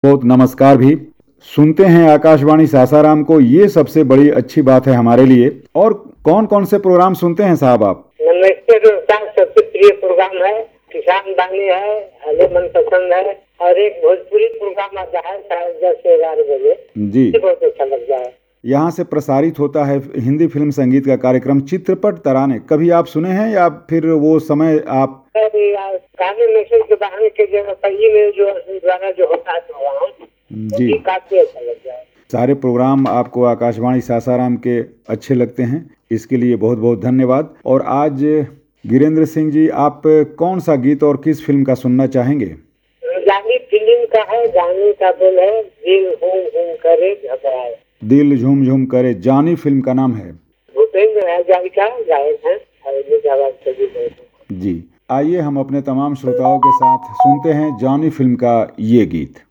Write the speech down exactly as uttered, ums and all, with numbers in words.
बहुत नमस्कार भी। सुनते हैं आकाशवाणी सासाराम को, ये सबसे बड़ी अच्छी बात है हमारे लिए। और कौन कौन से प्रोग्राम सुनते हैं साहब आप? नमस्ते दोस्तों, सबसे प्रिय प्रोग्राम है किसान बानी है, हले मनपसंद है, और एक भोजपुरी प्रोग्राम आता है साढ़े दस से ग्यारह बजे जी, बहुत अच्छा लगता है। यहाँ से प्रसारित होता है हिंदी फिल्म संगीत का कार्यक्रम चित्रपट तराने। कभी आप सुने हैं या फिर वो समय आप? कहानी मैसेज के बहाने के जगह पर ई में जो द्वारा जो होता है प्रोग्राम जी, काफी अच्छा लगता है। सारे प्रोग्राम आपको आकाशवाणी सासाराम के अच्छे लगते हैं, इसके लिए बहुत बहुत धन्यवाद। और आज गिरेंद्र सिंह जी, आप कौन सा गीत और किस फिल्म का सुनना चाहेंगे? जानी फिल्म का है, जानी का बोल है, दिल हूम हूम करे घबराए। दिल झूम झूम करे, जानी फिल्म का नाम है। भूपेंद्र हजारी का गायक है, आवाज सभी जी, आइए हम अपने तमाम श्रोताओं के साथ सुनते हैं जानी फिल्म का ये गीत।